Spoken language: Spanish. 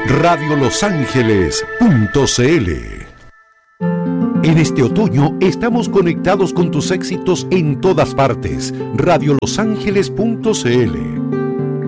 radiolosangeles.cl. En este otoño estamos conectados con tus éxitos en todas partes. radiolosangeles.cl.